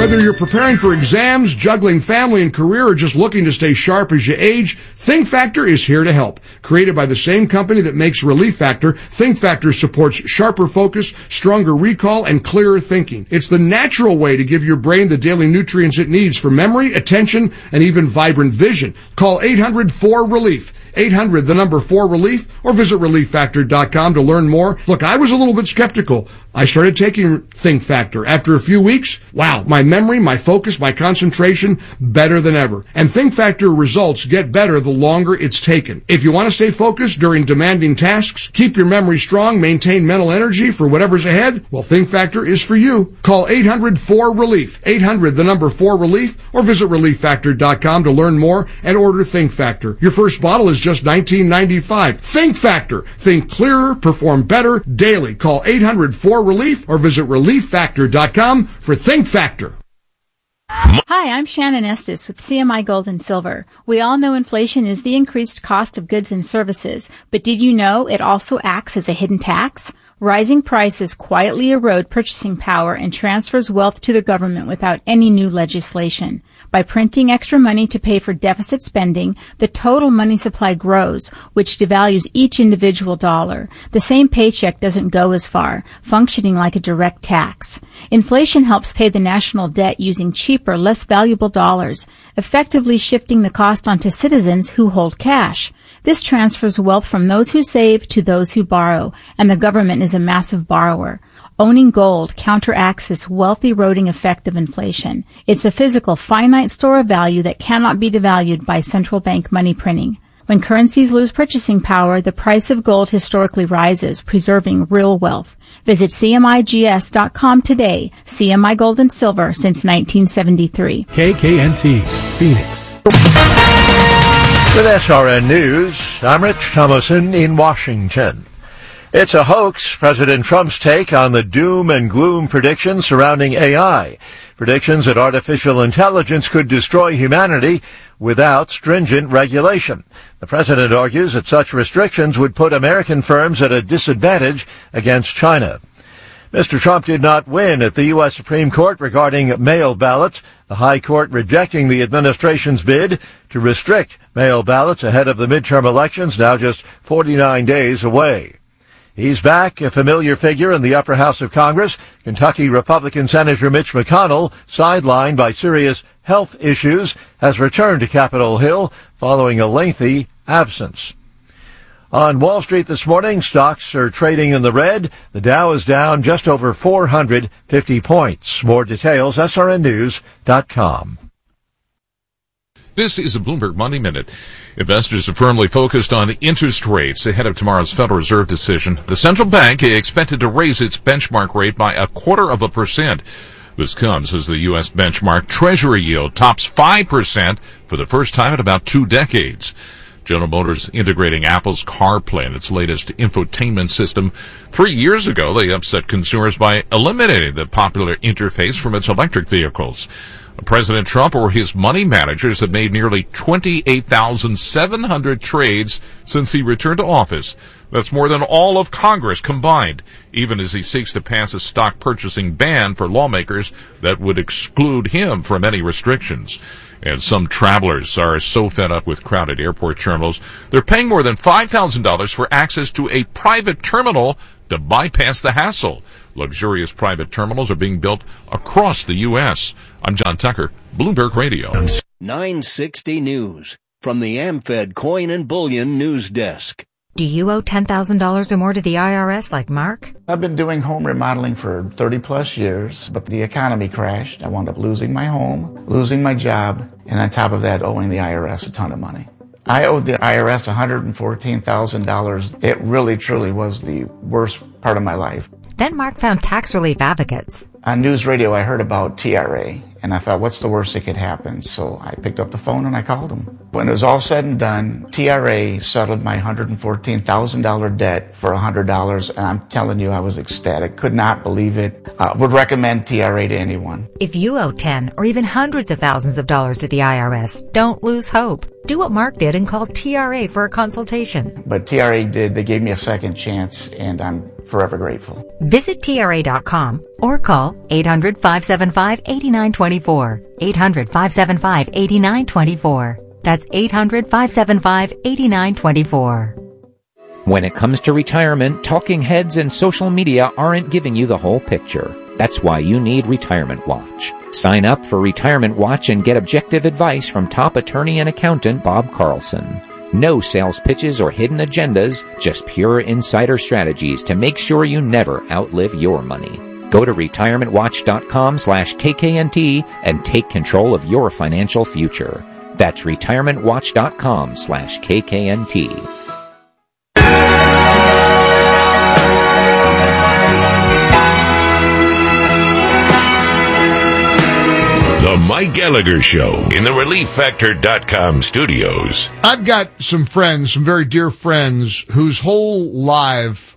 Whether you're preparing for exams, juggling family and career, or just looking to stay sharp as you age, Think Factor is here to help. Created by the same company that makes Relief Factor, Think Factor supports sharper focus, stronger recall, and clearer thinking. It's the natural way to give your brain the daily nutrients it needs for memory, attention, and even vibrant vision. Call 800-4RELIEF. 800, the number 4RELIEF, or visit ReliefFactor.com to learn more. Look, I was a little bit skeptical. I started taking Think Factor. After a few weeks, wow, my memory, my focus, my concentration, better than ever. And Think Factor results get better the longer it's taken. If you want to stay focused during demanding tasks, keep your memory strong, maintain mental energy for whatever's ahead, well, Think Factor is for you. Call 800-4RELIEF. 800, the number 4RELIEF, or visit ReliefFactor.com to learn more and order Think Factor. Your first bottle is just $19.95. Think Factor. Think clearer, perform better daily. Call 800-4RELIEF or visit ReliefFactor.com for Think Factor. Hi, I'm Shannon Estes with CMI Gold and Silver. We all know inflation is the increased cost of goods and services, but did you know it also acts as a hidden tax? Rising prices quietly erode purchasing power and transfers wealth to the government without any new legislation. By printing extra money to pay for deficit spending, the total money supply grows, which devalues each individual dollar. The same paycheck doesn't go as far, functioning like a direct tax. Inflation helps pay the national debt using cheaper, less valuable dollars, effectively shifting the cost onto citizens who hold cash. This transfers wealth from those who save to those who borrow, and the government is a massive borrower. Owning gold counteracts this wealth-eroding effect of inflation. It's a physical, finite store of value that cannot be devalued by central bank money printing. When currencies lose purchasing power, the price of gold historically rises, preserving real wealth. Visit CMIGS.com today. CMI Gold and Silver since 1973. KKNT, Phoenix. With SRN News, I'm Rich Thomason in Washington. It's a hoax, President Trump's take on the doom and gloom predictions surrounding AI. Predictions that artificial intelligence could destroy humanity without stringent regulation. The president argues that such restrictions would put American firms at a disadvantage against China. Mr. Trump did not win at the U.S. Supreme Court regarding mail ballots, the High Court rejecting the administration's bid to restrict mail ballots ahead of the midterm elections, now just 49 days away. He's back, a familiar figure in the upper house of Congress. Kentucky Republican Senator Mitch McConnell, sidelined by serious health issues, has returned to Capitol Hill following a lengthy absence. On Wall Street this morning, stocks are trading in the red. The Dow is down just over 450 points. More details, srnnews.com. This is a Bloomberg Money Minute. Investors are firmly focused on interest rates ahead of tomorrow's Federal Reserve decision. The central bank expected to raise its benchmark rate by 0.25%. This comes as the U.S. benchmark Treasury yield tops 5% for the first time in about 2 decades. General Motors integrating Apple's CarPlay in its latest infotainment system. 3 years ago, they upset consumers by eliminating the popular interface from its electric vehicles. President Trump or his money managers have made nearly 28,700 trades since he returned to office. That's more than all of Congress combined, even as he seeks to pass a stock purchasing ban for lawmakers that would exclude him from any restrictions. And some travelers are so fed up with crowded airport terminals, they're paying more than $5,000 for access to a private terminal to bypass the hassle. Luxurious private terminals are being built across the U.S. I'm John Tucker, Bloomberg Radio. 960 News from the AmFed Coin and Bullion News Desk. Do you owe $10,000 or more to the IRS like Mark? I've been doing home remodeling for 30 plus years, but the economy crashed. I wound up losing my home, losing my job, and on top of that, owing the IRS a ton of money. I owed the IRS $114,000. It really, truly was the worst part of my life. Then Mark found tax relief advocates. On news radio, I heard about TRA, and I thought, what's the worst that could happen? So I picked up the phone and I called them. When it was all said and done, TRA settled my $114,000 debt for $100, and I'm telling you, I was ecstatic. Could not believe it. Would recommend TRA to anyone. If you owe 10 or even hundreds of thousands of dollars to the IRS, don't lose hope. Do what Mark did and call TRA for a consultation. But TRA did. They gave me a second chance, and I'm forever grateful. Visit TRA.com or call 800-575-8924. 800-575-8924. That's 800-575-8924. When it comes to retirement, talking heads and social media aren't giving you the whole picture. That's why you need Retirement Watch. Sign up for Retirement Watch and get objective advice from top attorney and accountant Bob Carlson. No sales pitches or hidden agendas, just pure insider strategies to make sure you never outlive your money. Go to retirementwatch.com/KKNT and take control of your financial future. That's retirementwatch.com/KKNT. The Mike Gallagher Show in the ReliefFactor.com studios. I've got some friends, some very dear friends, whose whole lives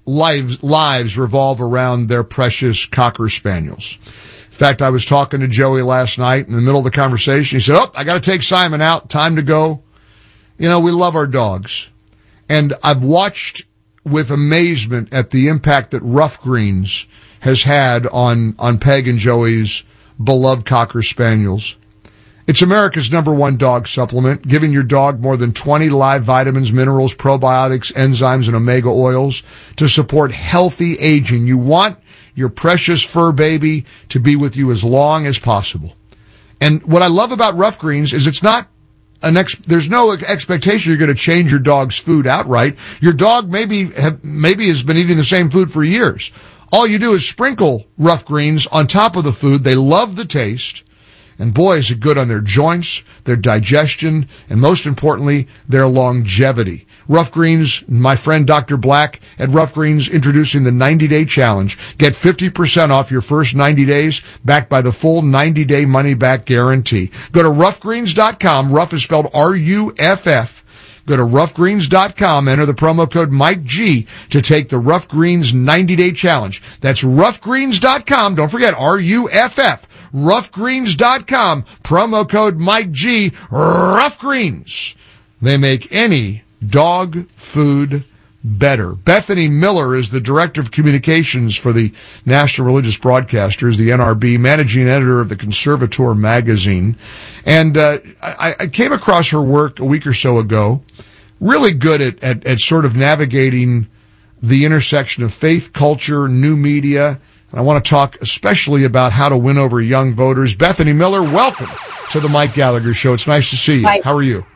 revolve around their precious Cocker Spaniels. In fact, I was talking to Joey last night in the middle of the conversation. He said, I got to take Simon out. Time to go. You know, we love our dogs. And I've watched with amazement at the impact that Rough Greens has had on Peg and Joey's beloved Cocker Spaniels. It's America's #1 dog supplement, giving your dog more than 20 live vitamins, minerals, probiotics, enzymes, and omega oils to support healthy aging. You want your precious fur baby to be with you as long as possible. And what I love about Rough Greens is it's not there's no expectation you're going to change your dog's food outright. Your dog maybe has been eating the same food for years. All you do is sprinkle Rough Greens on top of the food. They love the taste. And boy, is it good on their joints, their digestion, and most importantly, their longevity. Rough Greens, my friend Dr. Black at Rough Greens introducing the 90-day challenge. Get 50% off your first 90 days, backed by the full 90-day money-back guarantee. Go to roughgreens.com. Rough is spelled R-U-F-F. Go to roughgreens.com, enter the promo code Mike G to take the Rough Greens 90-day challenge. That's roughgreens.com. Don't forget, R-U-F-F. Roughgreens.com, promo code Mike G. Rough Greens. They make any dog food better. Bethany Miller is the Director of Communications for the National Religious Broadcasters, the NRB, Managing Editor of the Conservator magazine. And I came across her work a week or so ago, really good at sort of navigating the intersection of faith, culture, new media. And I want to talk especially about how to win over young voters. Bethany Miller, welcome to the Mike Gallagher Show. It's nice to see you. Hi. How are you?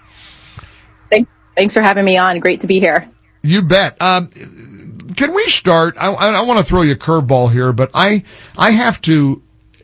Thanks for having me on. Great to be here. You bet. Can we start? I want to throw you a curveball here, but I have to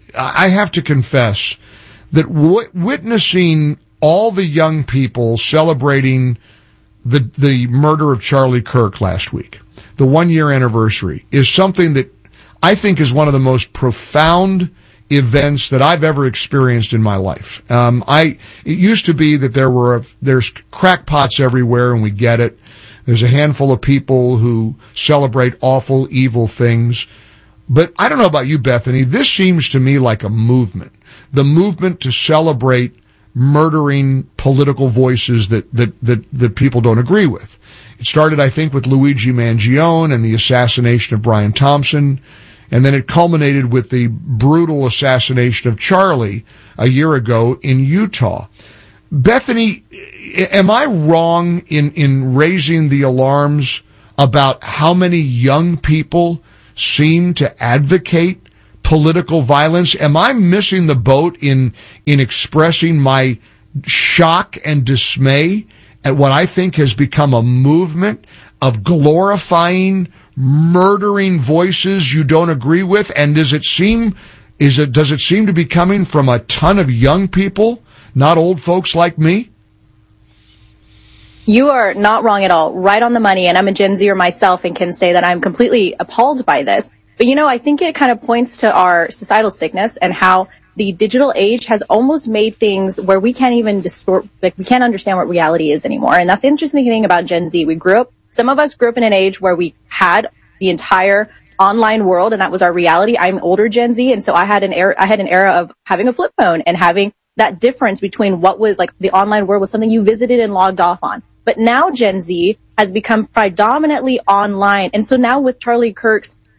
confess that witnessing all the young people celebrating the murder of Charlie Kirk last week, the 1-year anniversary, is something that I think is one of the most profound events that I've ever experienced in my life. It used to be that there's crackpots everywhere, and we get it. There's a handful of people who celebrate awful, evil things. But I don't know about you, Bethany. This seems to me like a movement. The movement to celebrate murdering political voices that people don't agree with. It started, I think, with Luigi Mangione and the assassination of Brian Thompson. And then it culminated with the brutal assassination of Charlie a year ago in Utah. Bethany, am I wrong in raising the alarms about how many young people seem to advocate political violence? Am I missing the boat in expressing my shock and dismay at what I think has become a movement of glorifying murdering voices you don't agree with? And does it seem to be coming from a ton of young people, not old folks like me? You are not wrong at all. Right on the money. And I'm a Gen Zer myself and can say that I'm completely appalled by this. But, I think it kind of points to our societal sickness and how the digital age has almost made things where we can't even we can't understand what reality is anymore. And that's the interesting thing about Gen Z. Some of us grew up in an age where we had the entire online world, and that was our reality. I'm older Gen Z, and so I had an era of having a flip phone and having that difference between what was like the online world was something you visited and logged off on. But now Gen Z has become predominantly online. And so now with Charlie Kirk's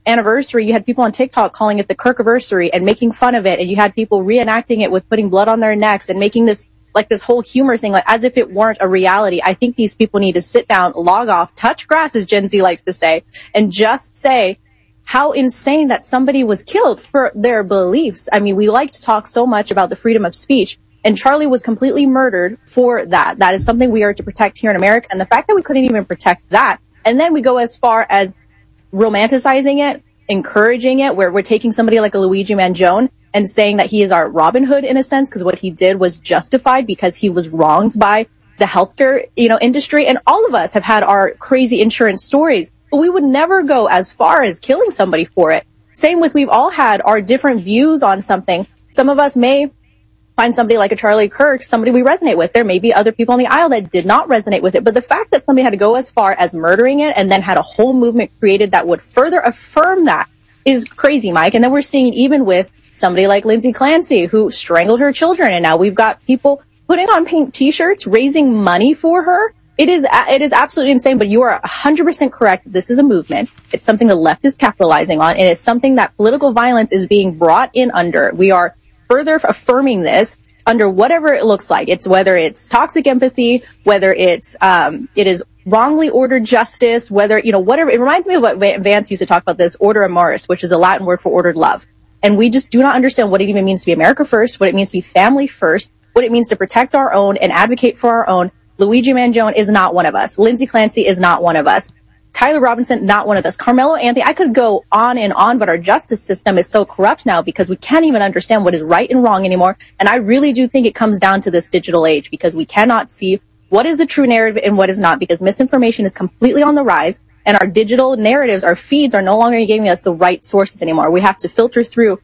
anniversary, you had people on TikTok calling it the Kirkiversary and making fun of it, and you had people reenacting it with putting blood on their necks and making this whole humor thing, like as if it weren't a reality. I think these people need to sit down, log off, touch grass, as Gen Z likes to say, and just say how insane that somebody was killed for their beliefs. I mean, we like to talk so much about the freedom of speech, and Charlie was completely murdered for that. That is something we are to protect here in America. And the fact that we couldn't even protect that, and then we go as far as romanticizing it, encouraging it, where we're taking somebody like a Luigi Mangione and saying that he is our Robin Hood in a sense, because what he did was justified because he was wronged by the healthcare, industry. And all of us have had our crazy insurance stories, but we would never go as far as killing somebody for it. Same with, we've all had our different views on something. Some of us may find somebody like a Charlie Kirk, somebody we resonate with. There may be other people on the aisle that did not resonate with it. But the fact that somebody had to go as far as murdering it and then had a whole movement created that would further affirm that is crazy, Mike. And then we're seeing even with somebody like Lindsay Clancy, who strangled her children. And now we've got people putting on pink t-shirts, raising money for her. It is absolutely insane, but you are 100% correct. This is a movement. It's something the left is capitalizing on, and it's something that political violence is being brought in under. We are further affirming this under whatever it looks like. It's whether it's toxic empathy, whether it's, it is wrongly ordered justice, whether, whatever. It reminds me of what Vance used to talk about, this order amoris, which is a Latin word for ordered love. And we just do not understand what it even means to be America first, what it means to be family first, what it means to protect our own and advocate for our own. Luigi Mangione is not one of us. Lindsay Clancy is not one of us. Tyler Robinson, not one of us. Carmelo Anthony, I could go on and on, but our justice system is so corrupt now because we can't even understand what is right and wrong anymore. And I really do think it comes down to this digital age, because we cannot see what is the true narrative and what is not, because misinformation is completely on the rise, and our digital narratives, our feeds, are no longer giving us the right sources anymore. We have to filter through.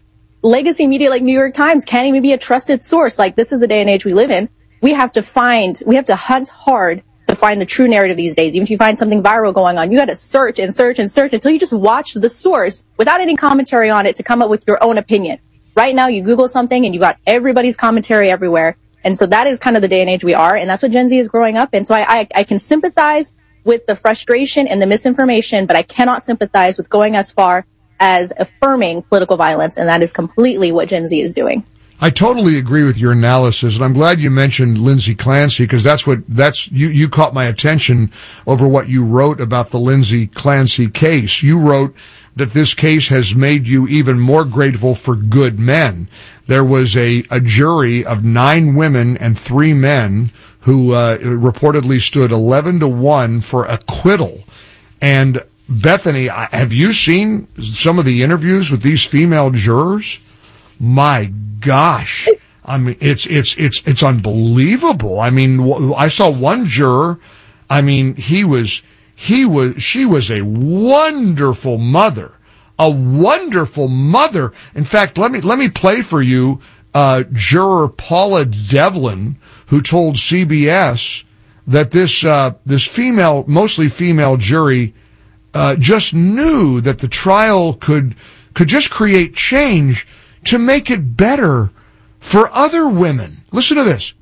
Legacy media like New York Times can't even be a trusted source. Like, this is the day and age we live in. We have to hunt hard to find the true narrative these days. Even if you find something viral going on, you got to search and search and search until you just watch the source without any commentary on it to come up with your own opinion. Right now, you Google something and you got everybody's commentary everywhere. And so that is kind of the day and age we are. And that's what Gen Z is growing up in. So I can sympathize with the frustration and the misinformation, but I cannot sympathize with going as far as affirming political violence. And that is completely what Gen Z is doing. I totally agree with your analysis, and I'm glad you mentioned Lindsay Clancy, because you caught my attention over what you wrote about the Lindsay Clancy case. You wrote that this case has made you even more grateful for good men. There was a jury of 9 women and 3 men who reportedly stood 11-1 for acquittal. And Bethany, have you seen some of the interviews with these female jurors? My gosh. I mean, it's unbelievable. I mean, I saw one juror. I mean, she was a wonderful mother, In fact, let me play for you, juror Paula Devlin, who told CBS that this female, mostly female jury, just knew that the trial could just create change to make it better for other women. Listen to this.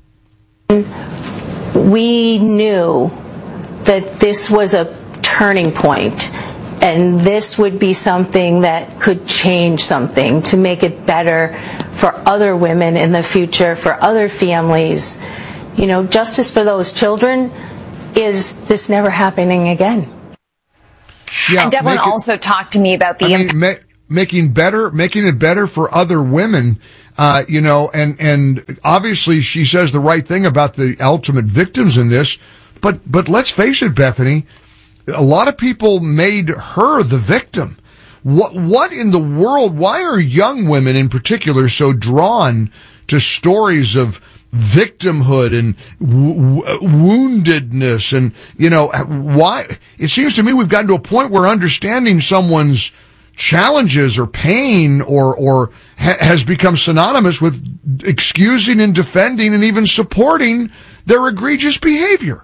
We knew that this was a turning point, and this would be something that could change something to make it better for other women in the future, for other families. Justice for those children is this never happening again. Yeah, and Devlin also talked to me about the making it better for other women, and obviously she says the right thing about the ultimate victims in this, but let's face it, Bethany, a lot of people made her the victim. What in the world, why are young women in particular so drawn to stories of victimhood and woundedness? And, why? It seems to me we've gotten to a point where understanding someone's challenges or pain or has become synonymous with excusing and defending and even supporting their egregious behavior.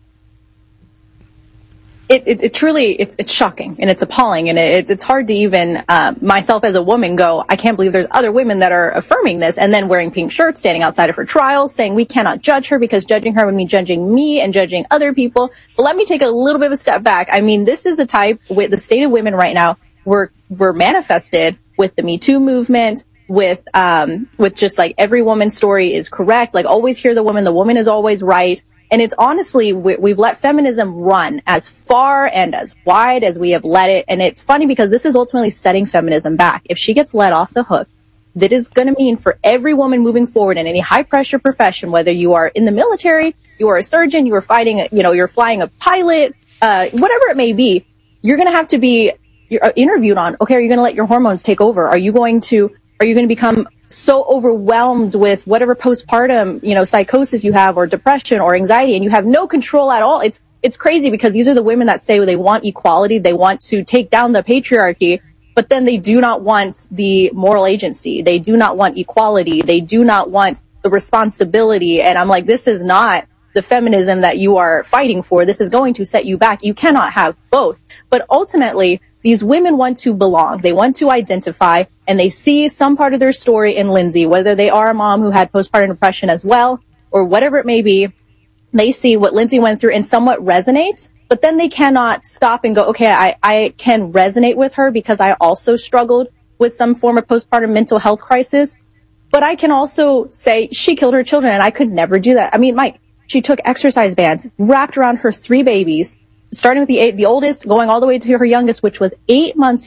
It truly, it's shocking and it's appalling, and it's hard to even, myself as a woman go, I can't believe there's other women that are affirming this, and then wearing pink shirts, standing outside of her trial, saying we cannot judge her because judging her would mean judging me and judging other people. But let me take a little bit of a step back. I mean, this is the type, with the state of women right now, were manifested with the Me Too movement, with just like every woman's story is correct, like always hear the woman is always right. And it's honestly, we've let feminism run as far and as wide as we have let it. And it's funny because this is ultimately setting feminism back. If she gets let off the hook, that is going to mean for every woman moving forward in any high pressure profession, whether you are in the military, you are a surgeon, you are fighting, you're flying a pilot, whatever it may be, you're going to have to be interviewed on, okay, are you going to let your hormones take over? Are you going to become so overwhelmed with whatever postpartum, psychosis you have, or depression or anxiety, and you have no control at all? It's crazy because these are the women that say they want equality, they want to take down the patriarchy, but then they do not want the moral agency. They do not want equality. They do not want the responsibility. And I'm like, this is not the feminism that you are fighting for. This is going to set you back. You cannot have both. But ultimately, these women want to belong. They want to identify, and they see some part of their story in Lindsay, whether they are a mom who had postpartum depression as well, or whatever it may be. They see what Lindsay went through and somewhat resonates, but then they cannot stop and go, okay, I can resonate with her because I also struggled with some form of postpartum mental health crisis. But I can also say she killed her children, and I could never do that. I mean, Mike, she took exercise bands, wrapped around her 3 babies, starting with the oldest, going all the way to her youngest, which was 8 months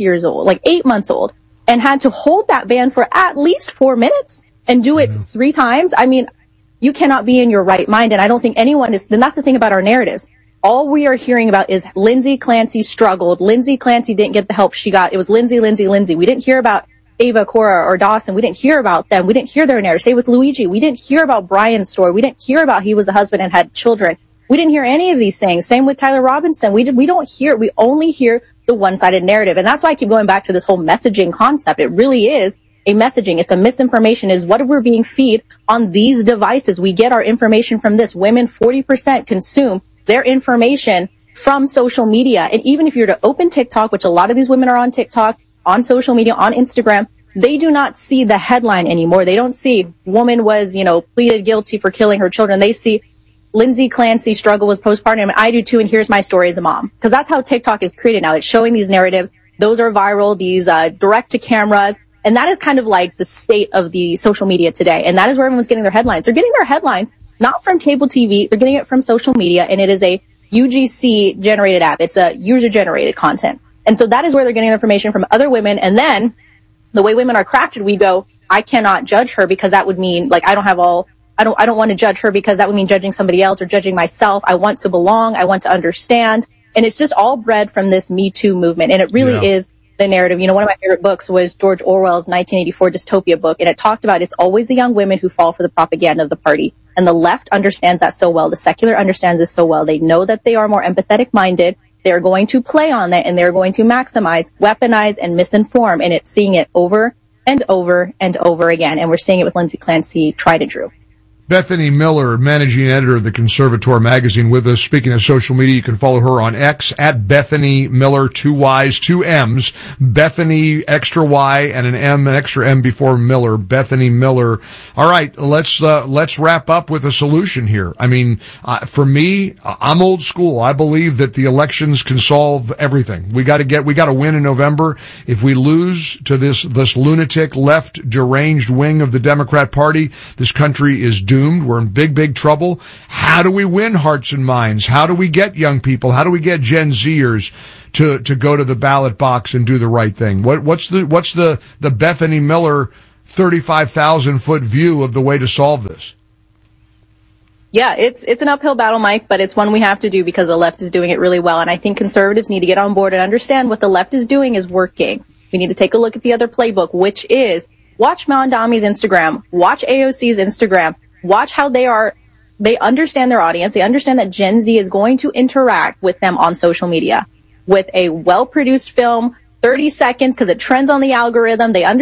old, and had to hold that band for at least 4 minutes and do it 3 times. I mean, you cannot be in your right mind. And I don't think anyone is. Then that's the thing about our narratives. All we are hearing about is Lindsay Clancy struggled. Lindsay Clancy didn't get the help she got. It was Lindsay. We didn't hear about Ava, Cora, or Dawson. We didn't hear about them. We didn't hear their narrative. Same with Luigi. We didn't hear about Brian's story. We didn't hear about he was a husband and had children. We didn't hear any of these things. Same with Tyler Robinson. We only hear the one-sided narrative. And that's why I keep going back to this whole messaging concept. It really is a messaging. It's a misinformation, is what we're being fed on these devices. We get our information from this. Women, 40% consume their information from social media. And even if you're to open TikTok, which a lot of these women are on TikTok, on social media, on Instagram, they do not see the headline anymore. They don't see woman was, pleaded guilty for killing her children. They see Lindsay Clancy struggled with postpartum, and I do too, and here's my story as a mom. Because that's how TikTok is created now. It's showing these narratives. Those are viral, these direct to cameras. And that is kind of like the state of the social media today. And that is where everyone's getting their headlines. They're getting their headlines not from cable TV. They're getting it from social media, and it is a UGC generated app. It's a user generated content. And so that is where they're getting information from other women. And then the way women are crafted, we go, I cannot judge her because that would mean I don't want to judge her because that would mean judging somebody else or judging myself. I want to belong. I want to understand. And it's just all bred from this Me Too movement. And it really is the narrative. One of my favorite books was George Orwell's 1984 dystopia book. And it talked about it's always the young women who fall for the propaganda of the party. And the left understands that so well. The secular understands this so well. They know that they are more empathetic minded. They're going to play on that, and they're going to maximize, weaponize, and misinform. And it's seeing it over and over and over again. And we're seeing it with Lindsay Clancy, tried and true. Bethany Miller, managing editor of the Conservator magazine, with us. Speaking of social media, you can follow her on X at Bethany Miller, 2 Y's, 2 M's, Bethany extra Y and an M, an extra M before Miller, Bethany Miller. All right, let's wrap up with a solution here. I mean, for me, I'm old school. I believe that the elections can solve everything. We got to win in November. If we lose to this lunatic left deranged wing of the Democrat Party, this country is doomed. We're in big trouble. How do we win hearts and minds? How do we get young people? How do we get Gen Zers to go to the ballot box and do the right thing? What's the Bethany Miller 35,000-foot view of the way to solve this? Yeah, it's an uphill battle, Mike, but it's one we have to do because the left is doing it really well. And I think conservatives need to get on board and understand what the left is doing is working. We need to take a look at the other playbook, which is watch Mandami's Instagram, watch AOC's Instagram. Watch how they understand their audience. They understand that Gen Z is going to interact with them on social media with a well-produced film, 30 seconds, because it trends on the algorithm. They understand